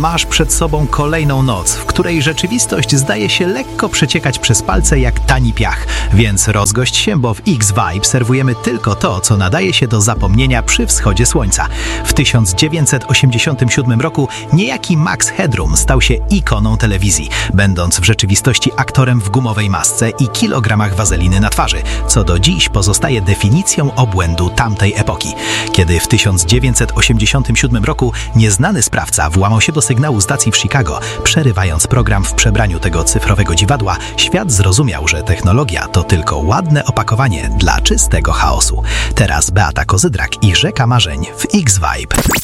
masz przed sobą kolejną noc, w której rzeczywistość zdaje się lekko przeciekać przez palce jak tani piach. Więc rozgość się, bo w X-Vibe serwujemy tylko to, co nadaje się do zapomnienia przy wschodzie słońca. W 1987 roku niejaki Max Headroom stał się ikoną telewizji, będąc w rzeczywistości aktorem w gumowej masce i kilogramach wazeliny na twarzy, co do dziś pozostaje definicją obłędu tamtej epoki. Kiedy w 1987 roku nieznany sprawca włamał się do sygnału stacji w Chicago, przerywając program w przebraniu tego cyfrowego dziwadła, świat zrozumiał, że technologia to tylko ładne opakowanie dla czystego chaosu. Teraz Beata Kozydrak i Rzeka Marzeń w X-Vibe.